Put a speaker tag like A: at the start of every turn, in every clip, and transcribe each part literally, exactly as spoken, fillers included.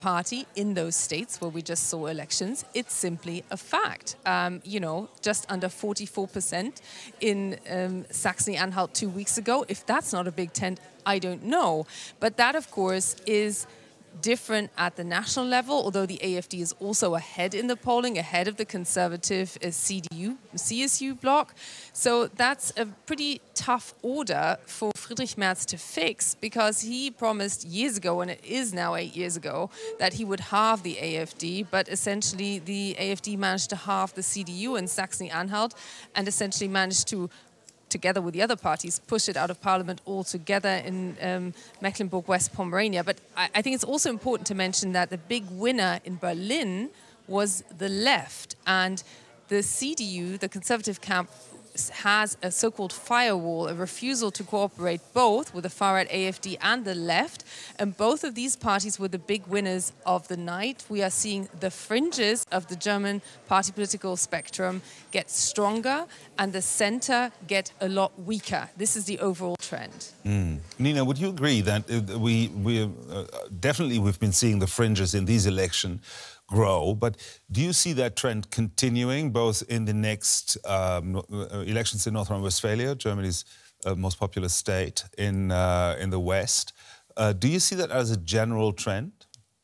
A: party in those states where we just saw elections. It's simply a fact. Um, you know, just under forty-four percent in um, Saxony-Anhalt two weeks ago. If that's not a big tent, I don't know. But that, of course, is different at the national level, although the A F D is also ahead in the polling, ahead of the conservative uh, C D U, C S U bloc. So that's a pretty tough order for Friedrich Merz to fix, because he promised years ago, and it is now eight years ago, that he would halve the A F D, but essentially the A F D managed to halve the C D U in Saxony-Anhalt and essentially managed to, together with the other parties, push it out of parliament altogether in um, Mecklenburg-West Pomerania. But I, I think it's also important to mention that the big winner in Berlin was the left. And the C D U, the conservative camp, has a so-called firewall, a refusal to cooperate both with the far-right A F D and the left. And both of these parties were the big winners of the night. We are seeing the fringes of the German party political spectrum get stronger and the center get a lot weaker. This is the overall trend.
B: Mm. Nina, would you agree that uh, we, we uh, definitely we've been seeing the fringes in these elections grow, but do you see that trend continuing both in the next um, elections in North Rhine-Westphalia, Germany's uh, most populous state in, uh, in the West? Uh, do you see that as a general trend?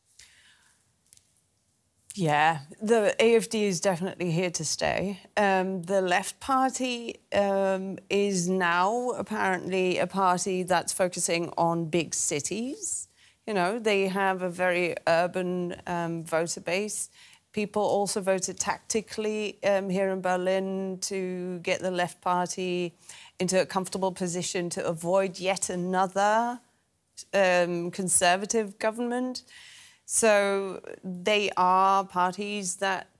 C: Yeah, the A F D is definitely here to stay. Um, the Left Party um, is now apparently a party that's focusing on big cities. You know, they have a very urban um, voter base. People also voted tactically um, here in Berlin to get the Left Party into a comfortable position to avoid yet another um, conservative government. So they are parties that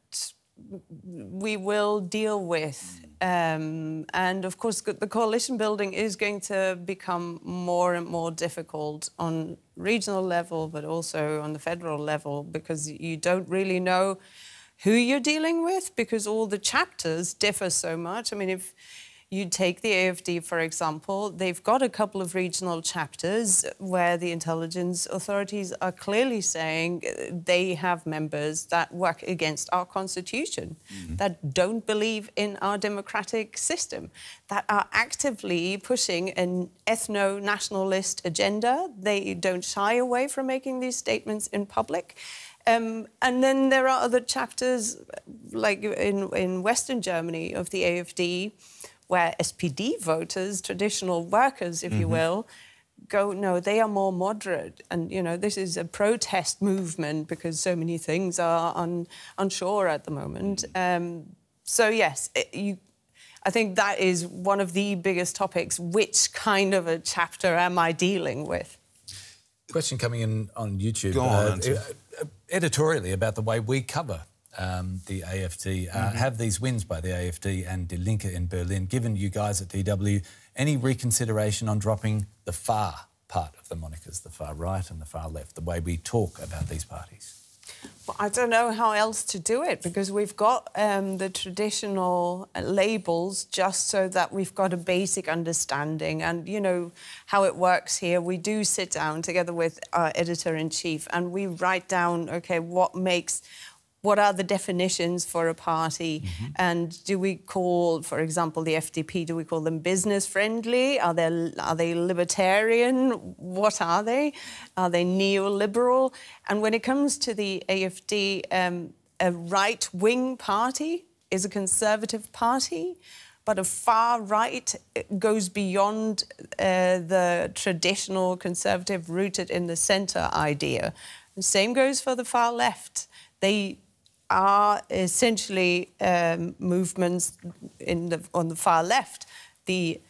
C: we will deal with. Um, and, of course, the coalition building is going to become more and more difficult on regional level, but also on the federal level, because you don't really know who you're dealing with, because all the chapters differ so much. I mean, if you take the A F D, for example, they've got a couple of regional chapters where the intelligence authorities are clearly saying they have members that work against our constitution, mm-hmm. that don't believe in our democratic system, that are actively pushing an ethno-nationalist agenda. They don't shy away from making these statements in public. Um, and then there are other chapters, like in, in Western Germany, of the A F D, where S P D voters, traditional workers, if mm-hmm. you will, go, no, they are more moderate. And, you know, this is a protest movement because so many things are un, unsure at the moment. Um, so, yes, it, you, I think that is one of the biggest topics. Which kind of a chapter am I dealing with?
D: Question coming in on YouTube.
B: Go on,
D: uh, uh, editorially about the way we cover Um, the A F D. Uh, mm-hmm. Have these wins by the A F D and Die Linke in Berlin given you guys at D W any reconsideration on dropping the far part of the monikers, the far right and the far left, the way we talk about these parties?
C: Well, I don't know how else to do it, because we've got um, the traditional labels just so that we've got a basic understanding. And, you know, how it works here, we do sit down together with our editor-in-chief and we write down, OK, what makes... What are the definitions for a party? Mm-hmm. And do we call, for example, the F D P, do we call them business-friendly? Are they, are they libertarian? What are they? Are they neoliberal? And when it comes to the A F D, um, a right-wing party is a conservative party, but a far-right goes beyond uh, the traditional conservative rooted in the centre idea. The same goes for the far left. They are essentially um, movements in the, on the far left. The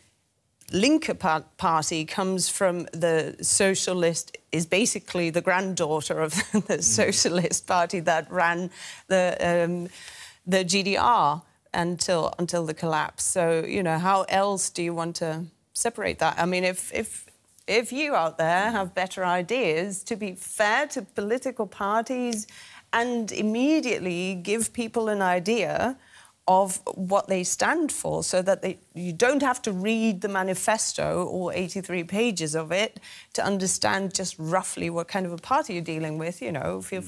C: Linke party comes from the socialist, is basically the granddaughter of the socialist party that ran the, um, the G D R until, until the collapse. So, you know, how else do you want to separate that? I mean, if... if If you out there have better ideas, to be fair to political parties and immediately give people an idea of what they stand for, so that they, you don't have to read the manifesto, all eighty-three pages of it, to understand just roughly what kind of a party you're dealing with. You know, feel